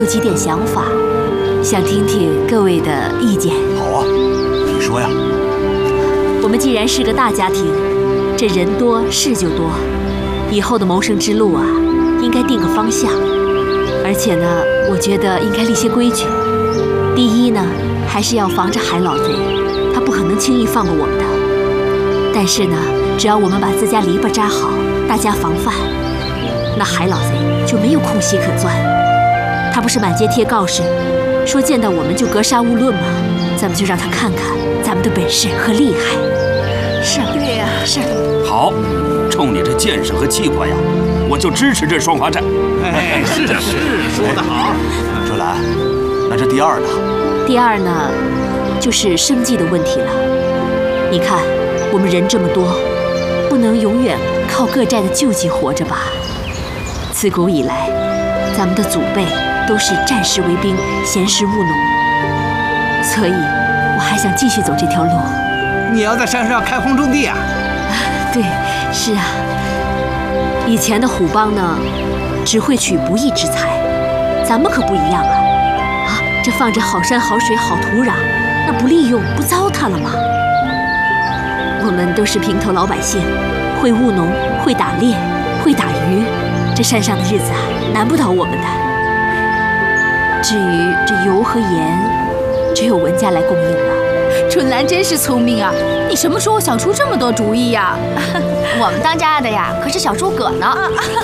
有几点想法，想听听各位的意见。 好啊，你说呀。 我们既然是个大家庭，这人多事就多，以后的谋生之路啊，应该定个方向。而且呢，我觉得应该立些规矩。第一呢，还是要防着海老贼，他不可能轻易放过我们的。但是呢，只要我们把自家篱笆扎好，大家防范，那海老贼就没有空隙可钻。他不是满街贴告示，说见到我们就格杀勿论吗？咱们就让他看看咱们的本事和厉害。是， 对呀， 是。 好，冲你这见识和气魄呀，我就支持这双花寨。 哎，是，说得好。春兰，那这第二呢？ 第二呢，就是生计的问题了。你看，我们人这么多，不能永远靠各寨的救济活着吧？自古以来，咱们的祖辈都是战时为兵，闲时务农，所以我还想继续走这条路。 你要在山上开荒种地啊？ 对，是啊。以前的虎帮呢，只会取不义之财，咱们可不一样啊！这放着好山好水好土壤，那不利用不糟蹋了吗？我们都是平头老百姓，会务农，会打猎，会打鱼，这山上的日子啊，难不倒我们的。至于这油和盐，只有文家来供应了。 春兰真是聪明啊！你什么时候想出这么多主意呀？ 我们当家的呀，可是小诸葛呢。